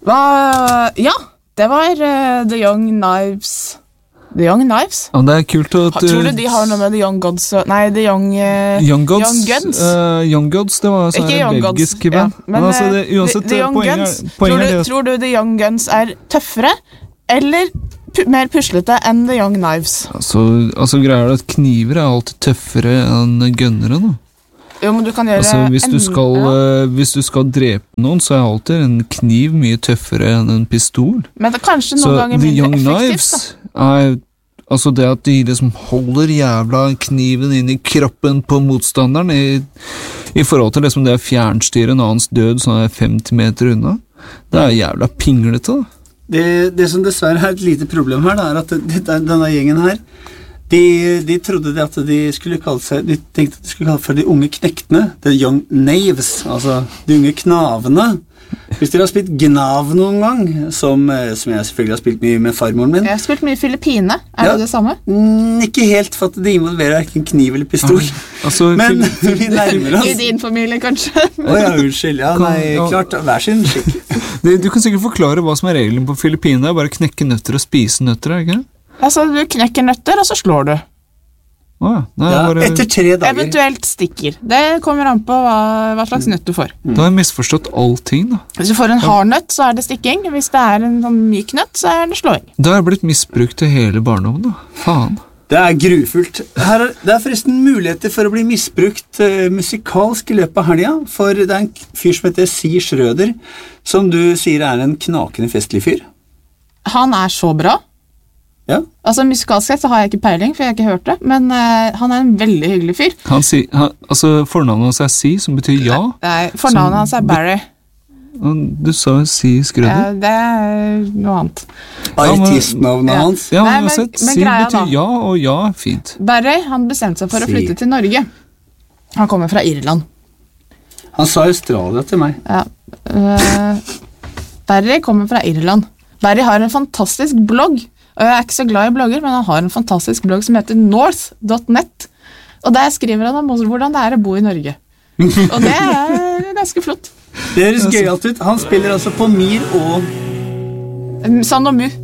Ja, det var The Young Knives. The Young Knives? Ja, det kult at... Tror du de har noe med The Young Gods? Nei, The Young Gods? Young Guns? Young Gods, det var sånn belgisk band. Ja, men altså, uansett, The Young Guns, tror du The Young Guns er tøffere, eller mer puslete enn The Young Knives? Altså greier det at kniver er alltid tøffere enn gunnere, da. Jo, men du kan gjøre hvis du skal drepe noen, så er alltid en kniv mye tøffere enn en pistol. Men det er kanskje noen ganger mindre effektivt, da. Altså det at de liksom holder jævla kniven inn i kroppen på motstanderen i forhold til liksom det å fjernstyre en annens død sånn 50 meter unna, det er jævla pinglete da. Det som dessverre er et lite problem her, da, er at denne gjengen her, de trodde at de tenkte at de skulle kalle for de unge knektene, the young knaves, altså de unge knavene. Hvis dere har spilt Gnav noen gang, som jeg selvfølgelig har spilt mye med farmoren min. Jeg har spilt mye Filippine, det samme? Ikke helt, for at det involverer hverken kniv eller pistol. Men vi nærmer oss. I din familie, kanskje? Ja, unnskyld. Ja, nei, klart, hver sin skikk. Du kan sikkert forklare hva som er regelen på Filippine, det er bare å knekke nøtter og spise nøtter, ikke det? Altså, du knekker nøtter, og så slår du. Etter 3 dager. Eventuelt stikker. Det kommer an på hva slags nøtt du får. Da har jeg misforstått allting, da. Hvis du får en hard nøtt, så er det stikking. Hvis det er en sånn myk nøtt, så er det slåing. Da har jeg blitt misbrukt til hele barndommen, da. Faen. Det er grufullt. Det er forresten muligheter for å bli misbrukt musikalsk i løpet av helga, for det er en fyr som heter Si Schrøder, som du sier er en knakende festlig fyr. Han er så bra. Ja. Altså musikalsk sett så har jeg ikke peiling, for jeg har ikke hørt det, men han er en veldig hyggelig fyr. Fornavnet hans er Si, som betyr ja. Nei, fornavnet hans er Barry. Du sa Si Schrøder. Ja, det er noe annet. Artistnavnet hans. Ja, men uansett, Si betyr ja, og ja, fint. Barry, han bestemte seg for å flytte til Norge. Han kommer fra Irland. Han sa Australia til meg. Ja. Barry kommer fra Irland. Barry har en fantastisk blogg. Og jeg er ikke så glad i blogger, men han har en fantastisk blogg som heter north.net. Og der skriver han om hvordan det er å bo i Norge. Og det er ganske flott. Det høres gøyalt ut. Han spiller altså på Mir og... San og Mu.